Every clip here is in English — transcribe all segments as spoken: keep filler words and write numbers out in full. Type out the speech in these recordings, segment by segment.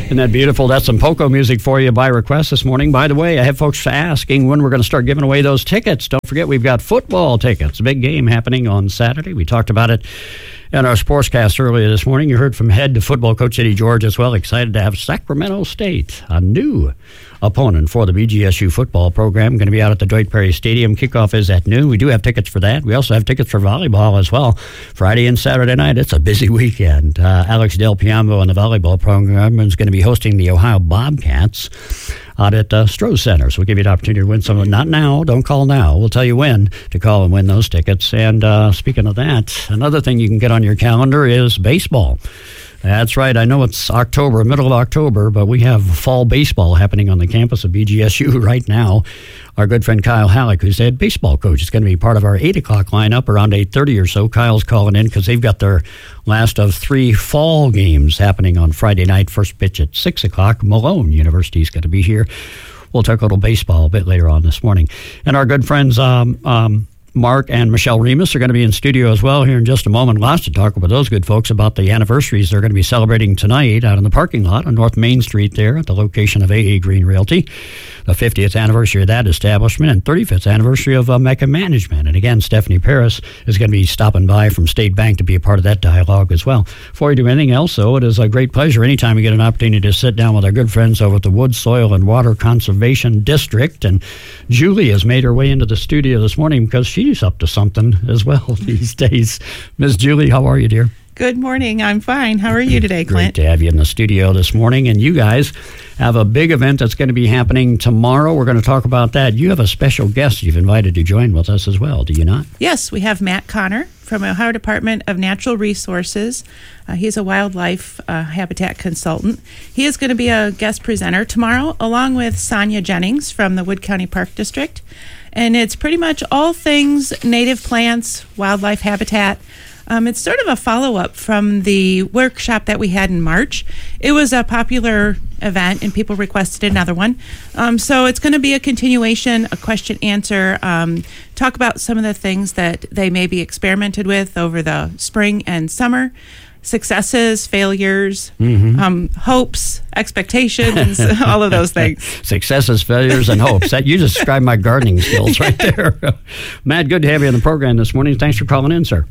Isn't that beautiful? That's some Poco music for you by request this morning. By the way, I have folks asking when we're going to start giving away those tickets. Don't forget, we've got football tickets. A big game happening on Saturday. We talked about it in our sportscast earlier this morning. You heard from head to football coach Eddie George as well. Excited to have Sacramento State, a new opponent for the B G S U football program. Going to be out at the Dwight Perry Stadium. Kickoff is at noon. We do have tickets for that. We also have tickets for volleyball as well. Friday and Saturday night, it's a busy weekend. Uh, Alex Del Piombo and the volleyball program is going to be hosting the Ohio Bobcats out at uh, Stroh Center. So we'll give you an opportunity to win some of them. Not now. Don't call now. We'll tell you when to call and win those tickets. And uh, speaking of that, another thing you can get on your calendar is baseball. That's right. I know it's October, middle of October, but we have fall baseball happening on the campus of B G S U right now. Our good friend Kyle Halleck, who's the head baseball coach, is going to be part of our eight o'clock lineup around eight thirty or so. Kyle's calling in because they've got their last of three fall games happening on Friday night. First pitch at six o'clock. Malone University is going to be here. We'll talk a little baseball a bit later on this morning. And our good friends um, um, Mark and Michelle Remus are going to be in studio as well here in just a moment. Lots to talk with those good folks about the anniversaries they're going to be celebrating tonight out in the parking lot on North Main Street there at the location of A A Green Realty. The fiftieth anniversary of that establishment and thirty-fifth anniversary of uh, Mecca Management. And again, Stephanie Paris is going to be stopping by from State Bank to be a part of that dialogue as well. Before we do anything else, though, it is a great pleasure anytime we get an opportunity to sit down with our good friends over at the Wood, Soil, and Water Conservation District. And Julie has made her way into the studio this morning because she's up to something as well these days. Miss Julie, how are you, dear? Good morning. I'm fine. How are you today, Clint? Great to have you in the studio this morning. And you guys have a big event that's going to be happening tomorrow. We're going to talk about that. You have a special guest you've invited to join with us as well, do you not? Yes, we have Matt Connor from Ohio Department of Natural Resources. Uh, he's a wildlife uh, habitat consultant. He is going to be a guest presenter tomorrow, along with Sonia Jennings from the Wood County Park District. And it's pretty much all things native plants, wildlife habitat. Um, it's sort of a follow-up from the workshop that we had in March. It was a popular event, and people requested another one. Um, so it's going to be a continuation, a question-answer, um, talk about some of the things that they may be experimented with over the spring and summer, successes, failures, mm-hmm. um, hopes, expectations, all of those things. Successes, failures, and hopes. That you just described my gardening skills right there. Matt, good to have you on the program this morning. Thanks for calling in, sir.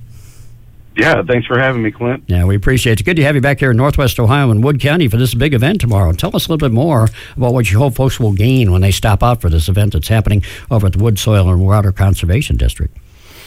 Yeah, thanks for having me, Clint. Yeah, we appreciate it. Good to have you back here in Northwest Ohio and Wood County for this big event tomorrow. Tell us a little bit more about what you hope folks will gain when they stop out for this event that's happening over at the Wood, Soil, and Water Conservation District.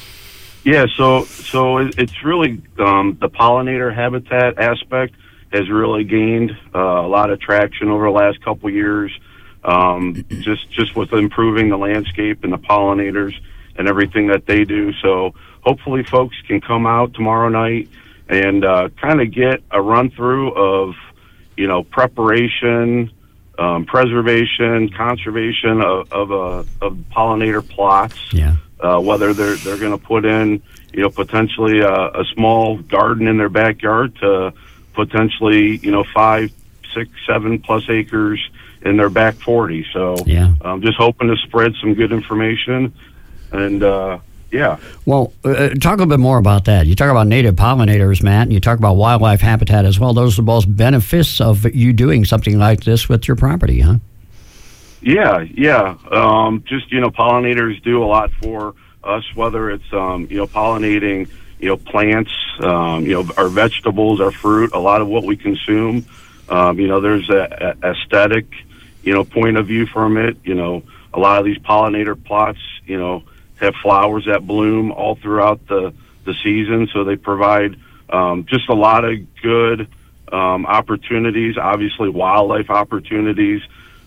Yeah, so so it's really um, the pollinator habitat aspect has really gained uh, a lot of traction over the last couple years, um, just just with improving the landscape and the pollinators and everything that they do. So hopefully folks can come out tomorrow night and uh, kind of get a run through of, you know, preparation, um, preservation, conservation of of, uh, of pollinator plots. Yeah. Uh, whether they're they're going to put in, you know, potentially a, a small garden in their backyard to potentially, you know, five, six, seven plus acres in their back forty. So yeah. I'm just hoping to spread some good information. And, uh, yeah. Well, uh, talk a little bit more about that. You talk about native pollinators, Matt, and you talk about wildlife habitat as well. Those are both benefits of you doing something like this with your property, huh? Yeah, yeah. Um, just, you know, pollinators do a lot for us, whether it's, um, you know, pollinating, you know, plants, um, you know, our vegetables, our fruit, a lot of what we consume. Um, you know, there's a, a aesthetic, you know, point of view from it. You know, a lot of these pollinator plots, you know, have flowers that bloom all throughout the, the season. So they provide um, just a lot of good um, opportunities, obviously wildlife opportunities.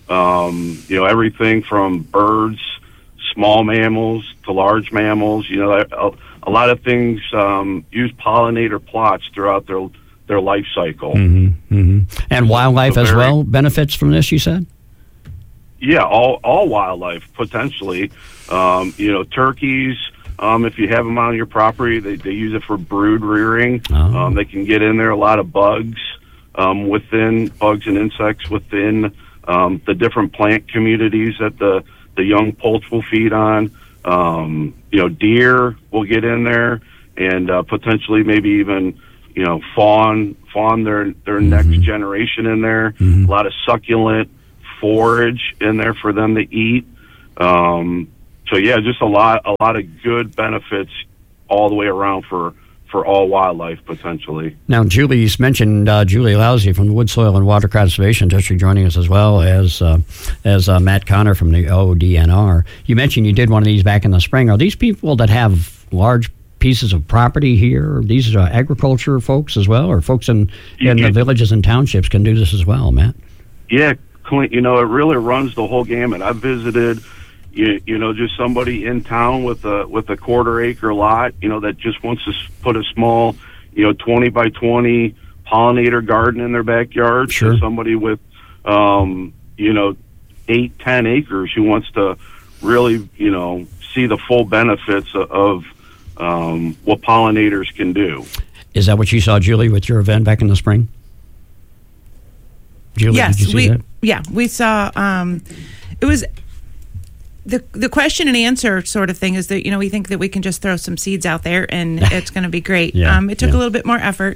Um, you know, everything from birds, small mammals to large mammals. You know, a, a lot of things um, use pollinator plots throughout their their life cycle. Mm-hmm, mm-hmm. And wildlife so very, as well benefits from this, you said? Yeah, all all wildlife, potentially. Um, you know, turkeys, um, if you have them on your property, they, they use it for brood rearing. Oh. Um, they can get in there, a lot of bugs um, within, bugs and insects within Um, the different plant communities that the, the young poults will feed on. Um, you know, deer will get in there and uh, potentially maybe even you know, fawn, fawn their, their mm-hmm. next generation in there. Mm-hmm. A lot of succulent forage in there for them to eat. Um, so yeah, just a lot, a lot of good benefits all the way around for, for all wildlife potentially. Now, Julie's mentioned uh, Julie Lousy from the Wood, Soil, and Water Conservation District joining us, as well as uh, as uh, Matt Connor from the O D N R. You mentioned you did one of these back in the spring. Are these people that have large pieces of property here? These are agriculture folks as well, or folks in, in the villages and townships can do this as well, Matt? Yeah, Clint, you know, it really runs the whole gamut. I've visited You, you know, just somebody in town with a with a quarter acre lot, you know, that just wants to put a small, you know, twenty by twenty pollinator garden in their backyard. Sure. So somebody with, um, you know, eight, ten acres who wants to really, you know, see the full benefits of, of um, what pollinators can do. Is that what you saw, Julie, with your event back in the spring? Julie, yes, did you see we that? yeah we saw. Um, it was. The the question and answer sort of thing is that, you know, we think that we can just throw some seeds out there and it's going to be great. yeah, um, it took yeah. a little bit more effort.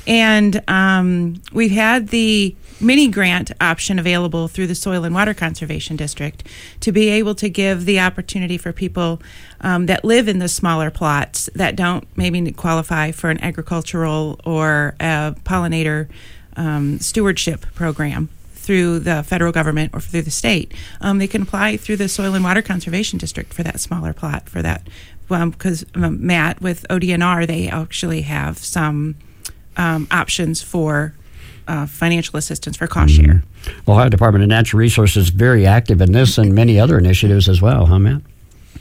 And um, we've had the mini grant option available through the Soil and Water Conservation District to be able to give the opportunity for people um, that live in the smaller plots that don't maybe qualify for an agricultural or a pollinator um, stewardship program through the federal government or through the state. Um, they can apply through the Soil and Water Conservation District for that smaller plot, for that, because um, Matt, with O D N R, they actually have some um, options for uh, financial assistance for cost mm-hmm. share. Ohio Department of Natural Resources is very active in this and many other initiatives as well, huh, Matt?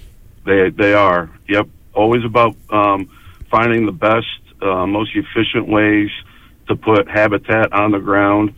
They they are. Yep. Always about um, finding the best, uh, most efficient ways to put habitat on the ground.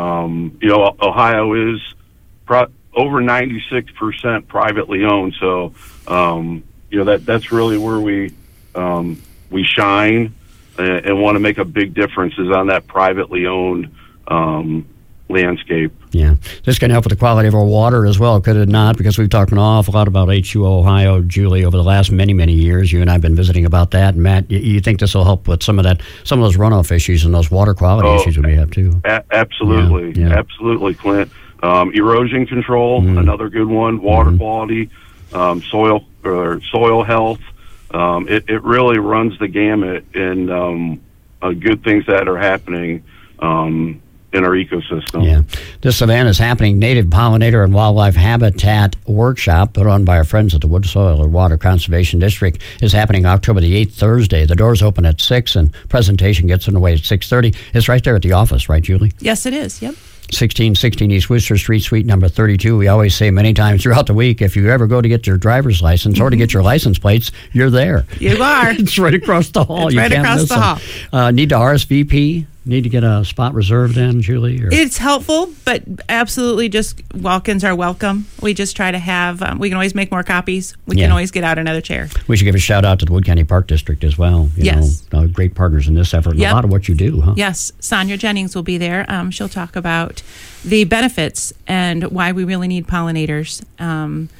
Um, you know, Ohio is pro- over ninety-six percent privately owned, so um, you know that that's really where we um, we shine and, and want to make a big difference is on that privately owned um, landscape. Yeah, this can help with the quality of our water as well, could it not? Because we've talked an awful lot about H two O Ohio, Julie, over the last many, many years. You and I have been visiting about that. And Matt, you, you think this will help with some of that, some of those runoff issues and those water quality oh, issues that we have too? A- absolutely, yeah, yeah. absolutely, Clint. Um, erosion control, mm. another good one. Water mm. quality, um, soil or soil health. Um, it, it really runs the gamut in um, uh, good things that are happening. Um, in our ecosystem. Yeah. This event is happening. Native Pollinator and Wildlife Habitat Workshop, put on by our friends at the Wood, Soil, and Water Conservation District, is happening October the eighth, Thursday. The doors open at six and presentation gets underway at six thirty. It's right there at the office, right, Julie? Yes, it is. Yep. sixteen sixteen East Worcester Street, suite number thirty-two. We always say many times throughout the week, if you ever go to get your driver's license mm-hmm. or to get your license plates, you're there. You are. It's right across the hall. It's you right can't across miss the them. hall. Uh, need to R S V P? Need to get a spot reserved in, Julie? Or? It's helpful, but absolutely just walk-ins are welcome. We just try to have, um, we can always make more copies. We yeah. can always get out another chair. We should give a shout out to the Wood County Park District as well. You yes. know, uh, great partners in this effort and yep. a lot of what you do, huh? Yes. Sonia Jennings will be there. Um, she'll talk about the benefits and why we really need pollinators. Um,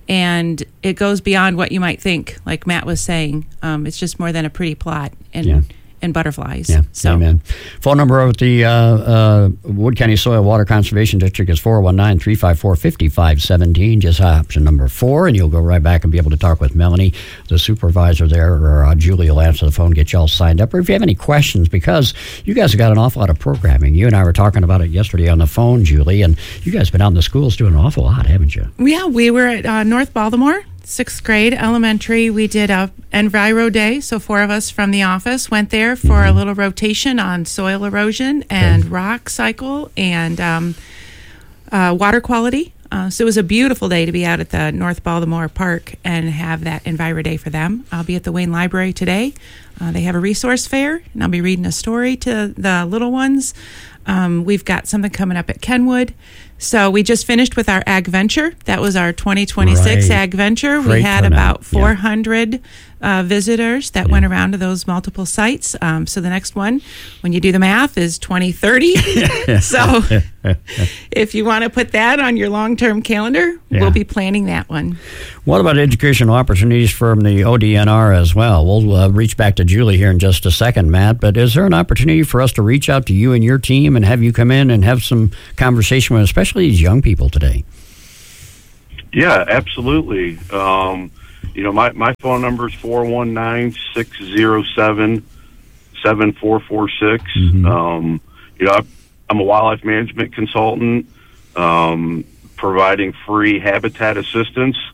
and it goes beyond what you might think, like Matt was saying. Um, it's just more than a pretty plot. And yeah. and butterflies. Yeah, so. Amen. Phone number of the uh, uh, Wood County Soil Water Conservation District is four one nine, three five four, five five one seven. Just option number four, and you'll go right back and be able to talk with Melanie, the supervisor there, or uh, Julie will answer the phone, get you all signed up. Or if you have any questions, because you guys have got an awful lot of programming. You and I were talking about it yesterday on the phone, Julie, and you guys have been out in the schools doing an awful lot, haven't you? Yeah, we were at uh, North Baltimore. Sixth grade, elementary, we did a Enviro Day. So four of us from the office went there for mm-hmm. a little rotation on soil erosion and okay. rock cycle and um, uh, water quality. Uh, so it was a beautiful day to be out at the North Baltimore Park and have that Enviro Day for them. I'll be at the Wayne Library today. Uh, they have a resource fair, and I'll be reading a story to the little ones. Um, we've got something coming up at Kenwood. So we just finished with our Ag Venture. That was our twenty twenty-six Right. Ag Venture. Great we had turnout. about four hundred uh, visitors that Yeah. went around to those multiple sites. Um, so the next one, when you do the math, is twenty thirty. So if you want to put that on your long-term calendar, Yeah. we'll be planning that one. What about educational opportunities from the O D N R as well? We'll uh, reach back to Julie here in just a second, Matt, but is there an opportunity for us to reach out to you and your team and have you come in and have some conversation with especially these young people today? Yeah, absolutely. Um, you know, my, my phone number is four one nine, six zero seven, seven four four six. Mhm. Um, you know, I, I'm a wildlife management consultant, um, providing free habitat assistance